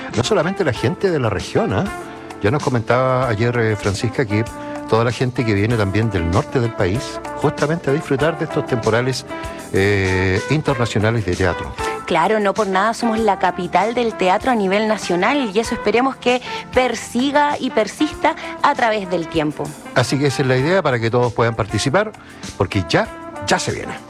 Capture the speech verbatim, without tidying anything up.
no solamente la gente de la región, ¿eh? Ya nos comentaba ayer eh, Francisca que toda la gente que viene también del norte del país, justamente a disfrutar de estos temporales eh, internacionales de teatro. Claro, no por nada somos la capital del teatro a nivel nacional y eso esperemos que persiga y persista a través del tiempo. Así que esa es la idea para que todos puedan participar, porque ya, ya se viene.